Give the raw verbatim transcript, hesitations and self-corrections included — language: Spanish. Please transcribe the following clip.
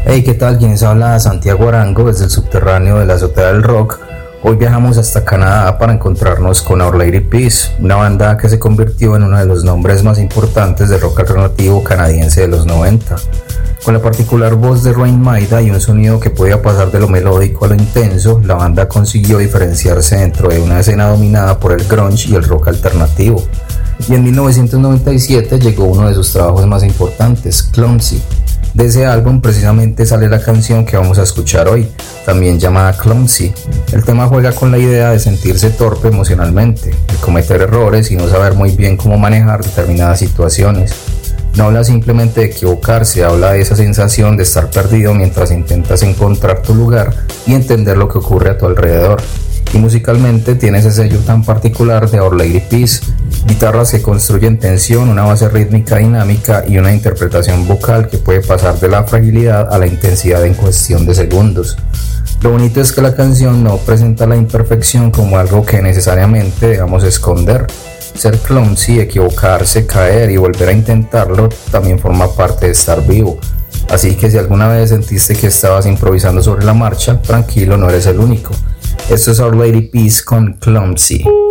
Hey, ¿qué tal? Quienes habla Santiago Arango desde el subterráneo de la azotea del rock. Hoy viajamos hasta Canadá para encontrarnos con Our Lady Peace, una banda que se convirtió en uno de los nombres más importantes del rock alternativo canadiense de los noventa. Con la particular voz de Ryan Maida y un sonido que podía pasar de lo melódico a lo intenso, la banda consiguió diferenciarse dentro de una escena dominada por el grunge y el rock alternativo. Y en mil novecientos noventa y siete llegó uno de sus trabajos más importantes, Clumsy. De ese álbum precisamente sale la canción que vamos a escuchar hoy, también llamada Clumsy. El tema juega con la idea de sentirse torpe emocionalmente, de cometer errores y no saber muy bien cómo manejar determinadas situaciones. No habla simplemente de equivocarse, habla de esa sensación de estar perdido mientras intentas encontrar tu lugar y entender lo que ocurre a tu alrededor. Y musicalmente tiene ese sello tan particular de Our Lady Peace, guitarras que construyen tensión, una base rítmica dinámica y una interpretación vocal que puede pasar de la fragilidad a la intensidad en cuestión de segundos. Lo bonito es que la canción no presenta la imperfección como algo que necesariamente debamos esconder. Ser clumsy, equivocarse, caer y volver a intentarlo también forma parte de estar vivo. Así que si alguna vez sentiste que estabas improvisando sobre la marcha, tranquilo, no eres el único. Esto es Our Lady Peace con Clumsy.